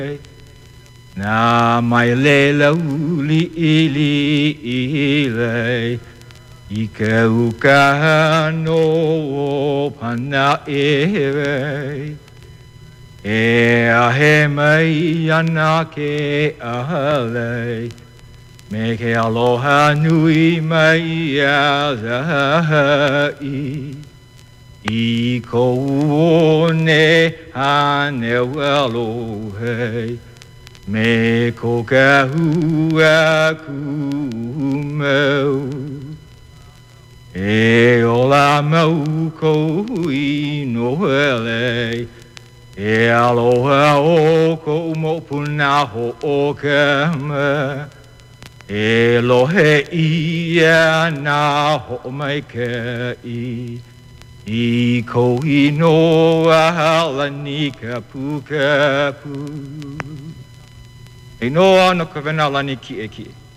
Na mai le lauli ili le I ke uka no pana e E ahe mai ana ke ahale Me ke aloha nui mai a zahai I kou ne hane alohe Me ko ka hua ku mau E ola mau ko I no hele E aloha o ko mopuna ho o ka ma E lohe ia na ho mai ka I ko ino ahalani ka pu. E noa no ka venalani ki e ki.